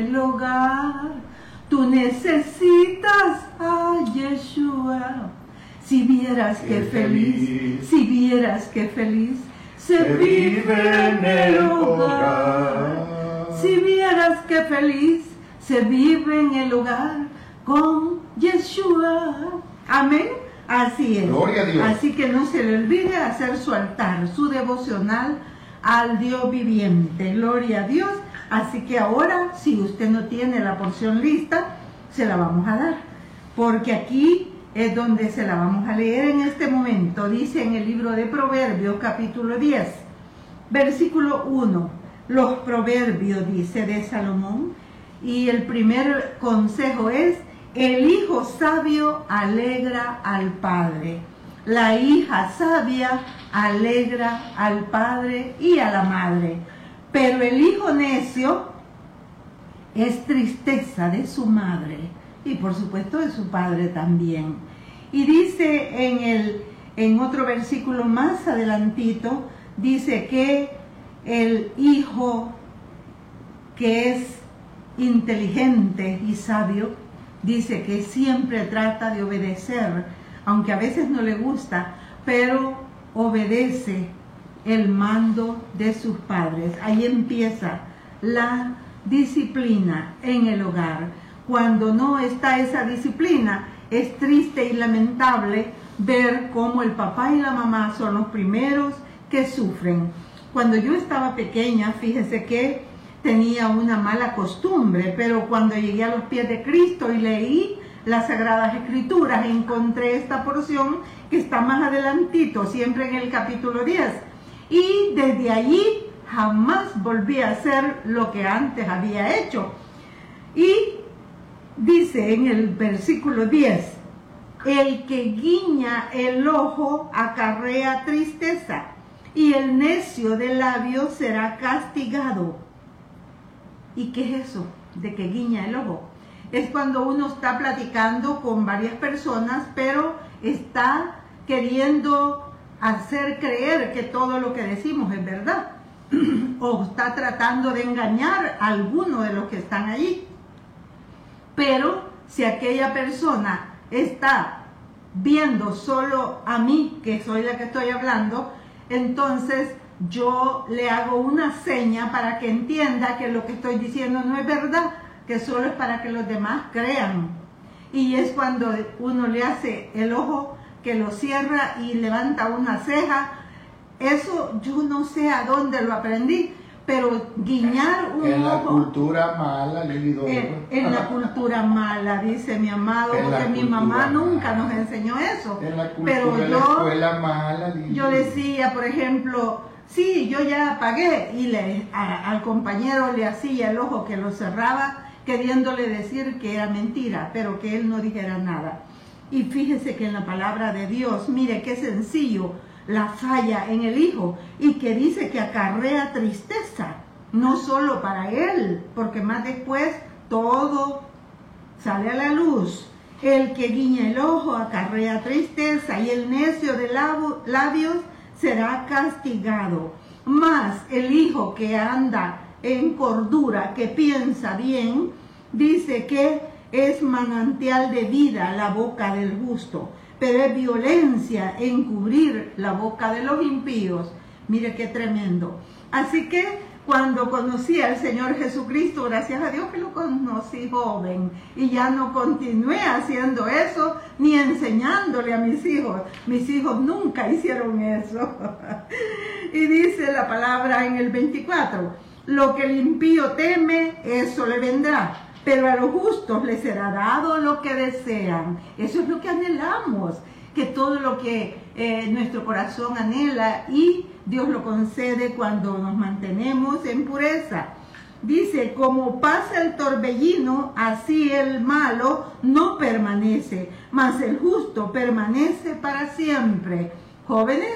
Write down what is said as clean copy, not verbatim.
el hogar. Tú necesitas a Yeshua. Si vieras qué feliz, si vieras qué feliz se vive en el hogar. Si vieras qué feliz se vive en el hogar con Yeshua. Amén. Así es. Gloria a Dios. Así que no se le olvide hacer su altar, su devocional al Dios viviente. Gloria a Dios. Así que ahora, si usted no tiene la porción lista, se la vamos a dar. Porque aquí es donde se la vamos a leer en este momento. Dice en el libro de Proverbios, capítulo 10, versículo 1. Los proverbios, dice, de Salomón. Y el primer consejo es: el hijo sabio alegra al padre. La hija sabia alegra al padre y a la madre. Pero el hijo necio es tristeza de su madre y por supuesto de su padre también. Y dice en otro versículo más adelantito, dice que el hijo que es inteligente y sabio, dice que siempre trata de obedecer, aunque a veces no le gusta, pero obedece el mando de sus padres. Ahí empieza la disciplina en el hogar. Cuando no está esa disciplina, es triste y lamentable ver cómo el papá y la mamá son los primeros que sufren. Cuando yo estaba pequeña, fíjese que tenía una mala costumbre, pero cuando llegué a los pies de Cristo y leí las Sagradas Escrituras, encontré esta porción que está más adelantito, siempre en el capítulo 10. Y desde allí jamás volví a hacer lo que antes había hecho. Y dice en el versículo 10, el que guiña el ojo acarrea tristeza, y el necio de labios será castigado. ¿Y qué es eso de que guiña el ojo? Es cuando uno está platicando con varias personas, pero está queriendo hacer creer que todo lo que decimos es verdad, o está tratando de engañar a alguno de los que están allí. Pero si aquella persona está viendo solo a mí, que soy la que estoy hablando, entonces yo le hago una seña para que entienda que lo que estoy diciendo no es verdad, que solo es para que los demás crean. Y es cuando uno le hace el ojo, que lo cierra y levanta una ceja. Eso yo no sé a dónde lo aprendí, pero guiñar un ojo... En la cultura mala, Lili. En la cultura mala, dice mi amado, porque mi mamá nunca nos enseñó eso. En la cultura, pero de la escuela mala, Lili. Yo decía, por ejemplo, sí, yo ya pagué, y al compañero le hacía el ojo que lo cerraba, queriéndole decir que era mentira, pero que él no dijera nada. Y fíjese que en la palabra de Dios, mire qué sencillo, la falla en el hijo, y que dice que acarrea tristeza, no solo para él, porque más después todo sale a la luz. El que guiña el ojo acarrea tristeza, y el necio de labios será castigado. Mas el hijo que anda en cordura, que piensa bien, dice que es manantial de vida la boca del justo, pero es violencia encubrir la boca de los impíos. Mire qué tremendo. Así que cuando conocí al Señor Jesucristo, gracias a Dios que lo conocí joven, y ya no continué haciendo eso, ni enseñándole a mis hijos. Mis hijos nunca hicieron eso. Y dice la palabra en el 24, lo que el impío teme, eso le vendrá, pero a los justos les será dado lo que desean. Eso es lo que anhelamos, que todo lo que nuestro corazón anhela, y Dios lo concede cuando nos mantenemos en pureza. Dice, como pasa el torbellino, así el malo no permanece, mas el justo permanece para siempre. Jóvenes,